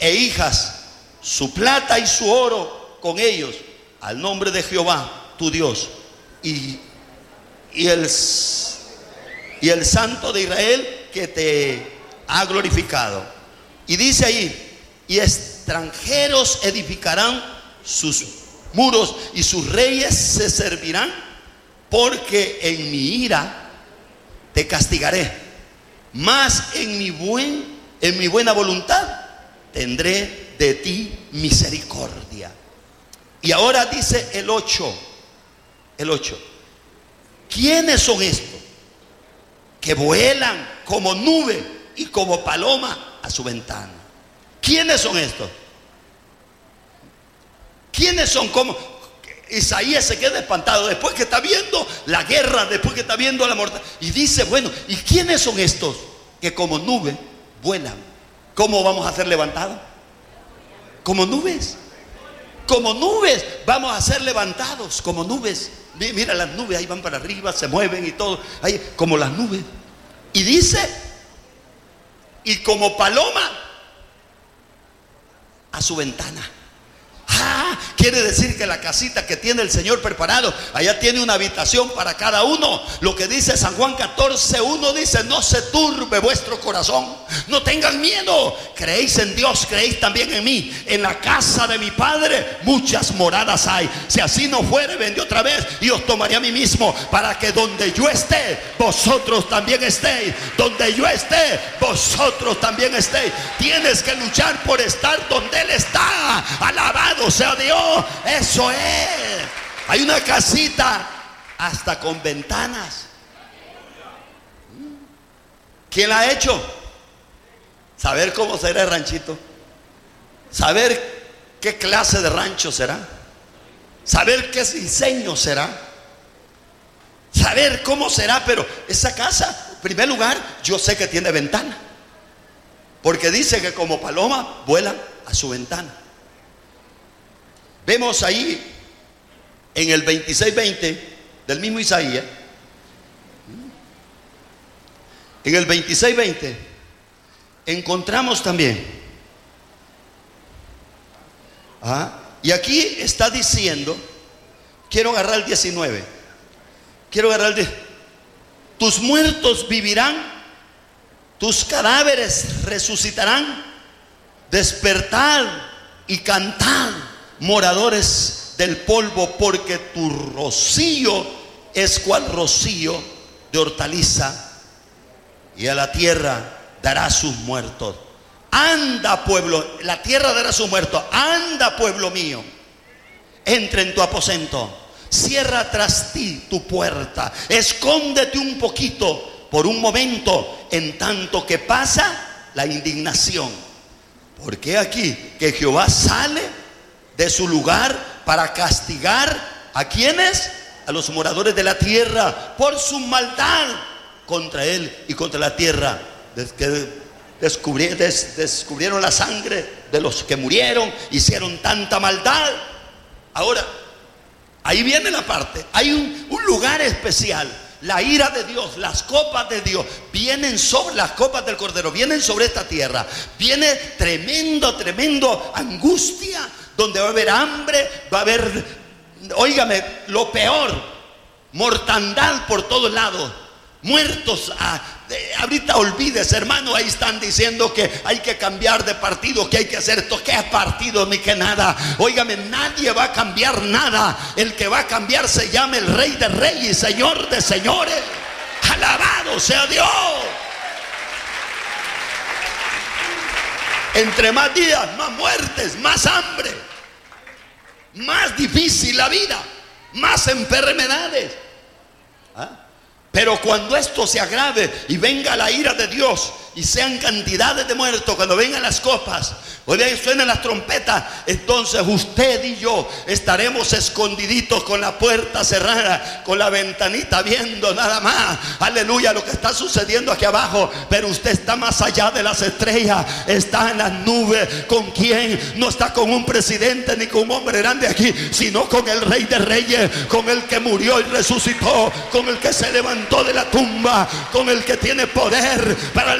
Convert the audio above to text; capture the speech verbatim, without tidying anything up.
e hijas, su plata y su oro con ellos, al nombre de Jehová tu Dios y, y, el, y el Santo de Israel que te ha glorificado. Y dice ahí: y extranjeros edificarán sus muros y sus reyes se servirán, porque en mi ira te castigaré, mas en mi buen, en mi buena voluntad tendré de ti misericordia. Y ahora dice el ocho, el ocho: ¿quiénes son estos que vuelan como nube y como paloma a su ventana? ¿Quiénes son estos? ¿Quiénes son? Como Isaías se queda espantado después que está viendo la guerra, después que está viendo la mortalidad, y dice: bueno, ¿y quiénes son estos que como nube vuelan? ¿Cómo vamos a ser levantados? Como nubes. Como nubes vamos a ser levantados, como nubes. Mira las nubes, ahí van para arriba, se mueven y todo, ahí, como las nubes. Y dice: y como paloma a su ventana. Ah, quiere decir que la casita que tiene el Señor preparado, allá tiene una habitación para cada uno. Lo que dice San Juan catorce uno dice: no se turbe vuestro corazón, no tengan miedo, creéis en Dios, creéis también en mí. En la casa de mi Padre muchas moradas hay. Si así no fuere, vendré otra vez y os tomaré a mí mismo, para que donde yo esté, vosotros también estéis. Donde yo esté, vosotros también estéis. Tienes que luchar por estar donde Él está. Alabado sea Dios. Eso es. Hay una casita hasta con ventanas. ¿Quién la ha hecho? Saber cómo será el ranchito, saber qué clase de rancho será, saber qué diseño será, saber cómo será. Pero esa casa, en primer lugar, yo sé que tiene ventana, porque dice que como paloma vuelan a su ventana. Vemos ahí en el veintiséis veinte del mismo Isaías, en el veintiséis veinte encontramos también, ¿ah? y aquí está diciendo, quiero agarrar el diecinueve, quiero agarrar el diez, tus muertos vivirán, tus cadáveres resucitarán, despertad y cantad, moradores del polvo, porque tu rocío es cual rocío de hortaliza, y a la tierra dará sus muertos. Anda, pueblo, la tierra dará sus muertos. Anda, pueblo mío, entra en tu aposento, cierra tras ti tu puerta, escóndete un poquito por un momento, en tanto que pasa la indignación. Porque aquí que Jehová sale de su lugar para castigar ¿a quiénes? A los moradores de la tierra por su maldad contra él y contra la tierra. Desde que descubrieron, des, descubrieron la sangre de los que murieron, hicieron tanta maldad. Ahora, ahí viene la parte. Hay un, un lugar especial. La ira de Dios, las copas de Dios vienen sobre las copas del Cordero, vienen sobre esta tierra. Viene tremendo, tremendo angustia, donde va a haber hambre, va a haber, óigame, lo peor, mortandad por todos lados, muertos. A, de, ahorita olvides, hermano, ahí están diciendo que hay que cambiar de partido, que hay que hacer esto, que es partido ni que nada. Óigame, nadie va a cambiar nada. El que va a cambiar se llama el Rey de Reyes y Señor de Señores. Alabado sea Dios. Entre más días, más muertes, más hambre, más difícil la vida, más enfermedades. ¿Ah? Pero cuando esto se agrave y venga la ira de Dios y sean cantidades de muertos, cuando vengan las copas, cuando suenen las trompetas, entonces usted y yo estaremos escondiditos con la puerta cerrada, con la ventanita viendo nada más, aleluya, lo que está sucediendo aquí abajo. Pero usted está más allá de las estrellas, está en las nubes. ¿Con quién? No está con un presidente ni con un hombre grande aquí, sino con el Rey de Reyes, con el que murió y resucitó, con el que se levantó de la tumba, con el que tiene poder para